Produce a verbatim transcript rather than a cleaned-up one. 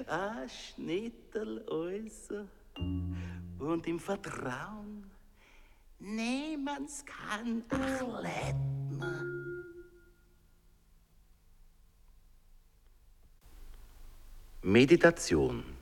ein Schnittel also und im Vertrauen nehmen's kann, ach lädt man. Meditation.